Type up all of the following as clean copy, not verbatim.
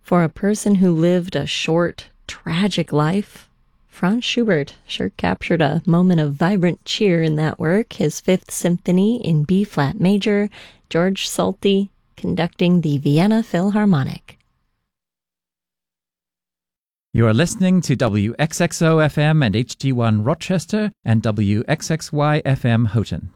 For a person who lived a short, tragic life, Franz Schubert sure captured a moment of vibrant cheer in that work, his Fifth Symphony in B-flat major, George Solti conducting the Vienna Philharmonic. You are listening to WXXO FM and HD1 Rochester and WXXY FM Houghton.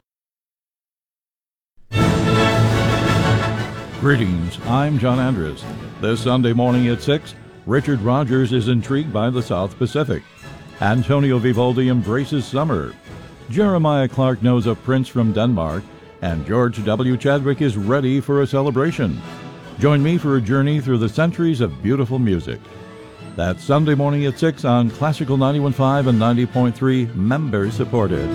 Greetings, I'm John Andrews. This Sunday morning at 6, Richard Rogers is intrigued by the South Pacific. Antonio Vivaldi embraces summer. Jeremiah Clark knows a prince from Denmark. And George W. Chadwick is ready for a celebration. Join me for a journey through the centuries of beautiful music. That's Sunday morning at 6 on Classical 91.5 and 90.3, member supported.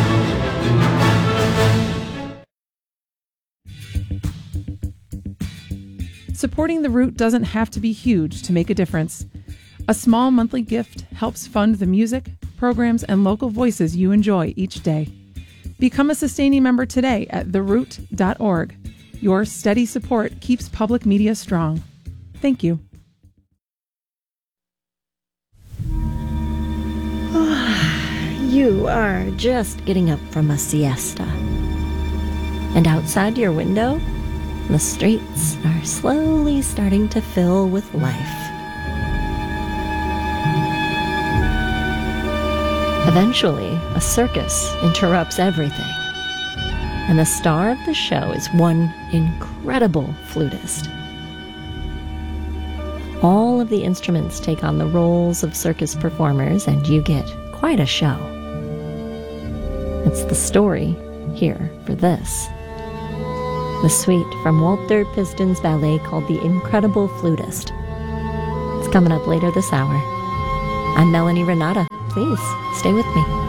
Supporting The Root doesn't have to be huge to make a difference. A small monthly gift helps fund the music, programs, and local voices you enjoy each day. Become a sustaining member today at theroot.org. Your steady support keeps public media strong. Thank you. You are just getting up from a siesta. And outside your window, the streets are slowly starting to fill with life. Eventually, a circus interrupts everything. And the star of the show is one incredible flutist. All of the instruments take on the roles of circus performers, and you get quite a show. It's the story here for this. The suite from Walter Piston's ballet called The Incredible Flutist. It's coming up later this hour. I'm Melanie Renata. Please stay with me.